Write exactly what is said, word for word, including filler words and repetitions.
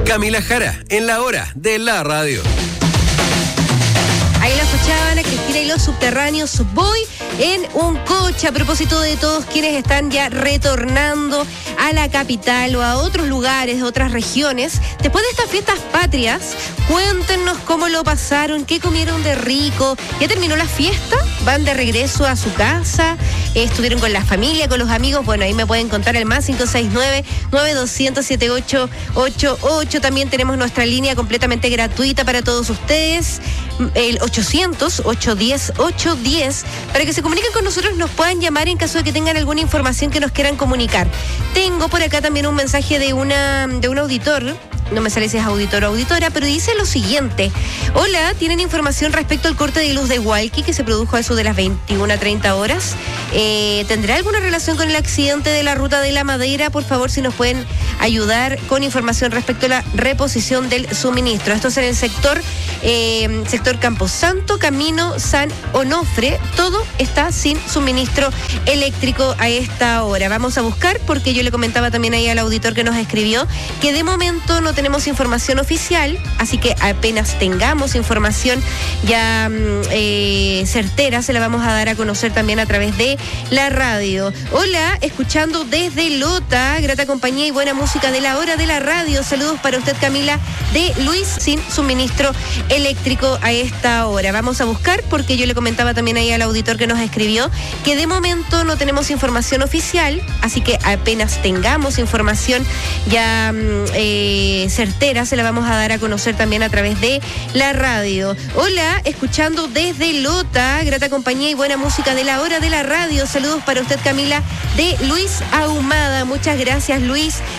Camila Jara, en la hora de la radio. Ahí la escuchaban a Cristina y los Subterráneos. Voy en un coche. A propósito de todos quienes están ya retornando a la capital o a otros lugares, otras regiones, después de estas fiestas patrias, cuéntenos cómo lo pasaron, qué comieron de rico. ¿Ya terminó la fiesta? ¿Van de regreso a su casa? ¿Estuvieron con la familia, con los amigos? Bueno, ahí me pueden contar el más cinco seis nueve, nueve dos cero cero, siete ocho ocho ocho. También tenemos nuestra línea completamente gratuita para todos ustedes, el ochocientos, ochocientos diez, ochocientos diez, para que se comuniquen con nosotros, nos puedan llamar en caso de que tengan alguna información que nos quieran comunicar. Tengo por acá también un mensaje de una de un auditor. No me sale si es auditor o auditora, pero dice lo siguiente. Hola, ¿tienen información respecto al corte de luz de Hualqui que se produjo a eso de las veintiuna a treinta horas? Eh, ¿Tendrá alguna relación con el accidente de la ruta de la Madera? Por favor, si nos pueden ayudar con información respecto a la reposición del suministro. Esto es en el sector, eh, sector Camposanto, Camino San Onofre. Todo está sin suministro eléctrico a esta hora. Vamos a buscar, porque yo le comentaba también ahí al auditor que nos escribió, que de momento no tenemos información oficial, así que apenas tengamos información ya eh, certera, se la vamos a dar a conocer también a través de la radio. Hola, escuchando desde Lota, grata compañía y buena música de la hora de la radio. Saludos para usted, Camila, de Luis, sin suministro eléctrico a esta hora. Vamos a buscar, porque yo le comentaba también ahí al auditor que nos escribió, que de momento no tenemos información oficial, así que apenas tengamos información ya eh, certera, se la vamos a dar a conocer también a través de la radio. Hola, escuchando desde Lota, grata compañía y buena música de la hora de la radio. Saludos para usted, Camila, de Luis Ahumada. Muchas gracias, Luis.